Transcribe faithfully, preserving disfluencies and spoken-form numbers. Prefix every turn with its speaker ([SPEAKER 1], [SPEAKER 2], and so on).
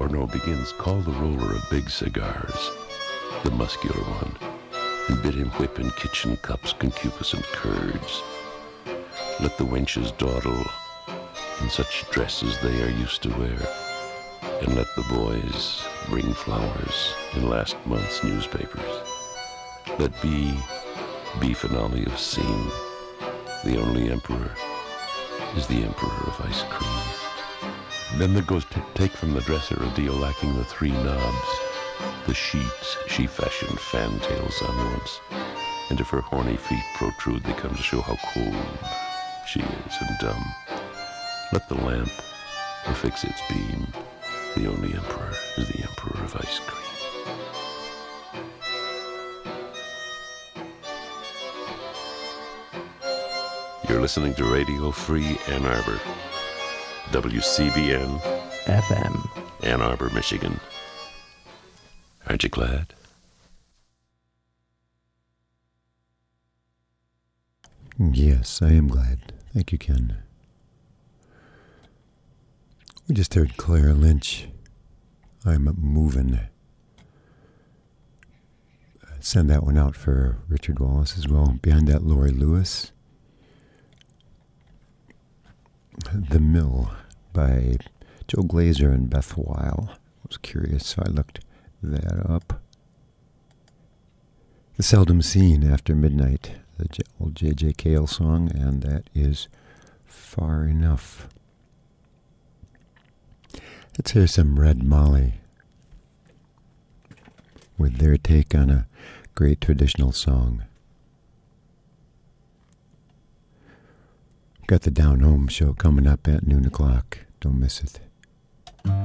[SPEAKER 1] Orno begins, call the roller of big cigars, the muscular one, and bid him whip in kitchen cups concupiscent curds. Let the wenches dawdle in such dresses they are used to wear, and let the boys bring flowers in last month's newspapers. Let be be finale of scene. The only emperor is the emperor of ice cream. Then there goes t- take from the dresser a deal lacking the three knobs, the sheets she fashioned fantails on once, and if her horny feet protrude, they come to show how cold she is and dumb. Let the lamp affix its beam. The only emperor is the emperor of ice cream. You're listening to Radio Free Ann Arbor, W C B N
[SPEAKER 2] F M,
[SPEAKER 1] Ann Arbor, Michigan. Aren't you glad?
[SPEAKER 3] Yes, I am glad. Thank you, Ken. We just heard Clara Lynch, I'm Movin'. Send that one out for Richard Wallace as well. Behind that, Laurie Lewis. The Mill by Joe Glazer and Beth Weil. I was curious, so I looked that up. The Seldom Seen After Midnight, the J- old J J. Cale song, and that is Far Enough. Let's hear some Red Molly with their take on a great traditional song. Got the Down Home show coming up at noon o'clock. Don't miss it.